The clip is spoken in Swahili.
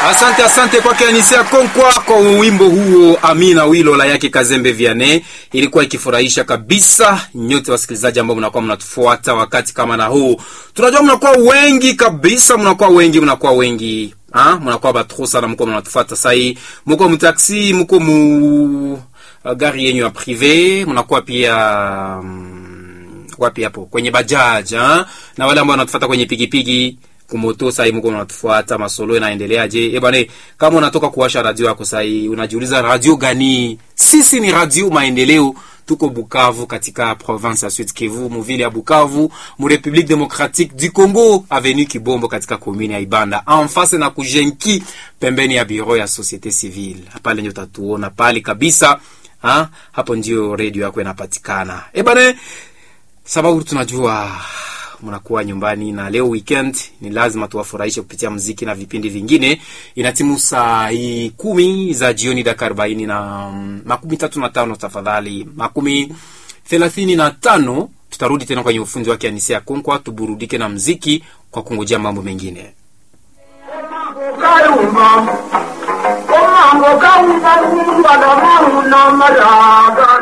Asante kwa Anisia Konkwa kwa wimbo huo Amina Wilo la yake Kazembe Vianney. Ilikuwa ikifurahisha kabisa nyote wasikilizaji ambao mnakuwa mnatufuata wakati kama na huu. Tunajua mnakuwa wengi kabisa, mnakuwa wengi. Mnakuwa batro sana mko mnatufuata sasa hii. Mko mtaxi, mko mu gari yenu ya privé, mnakuwa pia wapi hapo kwenye bajaj, na wale ambao wanatufuata kwenye pikipiki kumoto sasa hivi mko mnatufuata masolo inaendeleaje? Bwana, kama unatoka kuwasha radio yako sasa hivi unajiuliza radio gani? Sisi ni Radio Maendeleo, tuko Bukavu katika province ya Sud Kivu, mvile ya Bukavu, mu République démocratique du Congo, avenue Kibombo katika commune ya Ibanda, en face na kujenki pembeni ya bureau ya société civile. Pale ndio tatuona pale kabisa, hapo ndio radio yako inapatikana. Bwana, sababu tunajua mnakuwa nyumbani na leo weekend ni lazima tuwafurahishe kupitia muziki na vipindi vingine. Inatimu saa 10 za jioni dakika 40 na 35 tafadhali 35 tutarudi tena kwenye ufundi wake Anisia Konkwa, tuburudike na muziki kwa kungojea mambo mengine. Mambo kaumba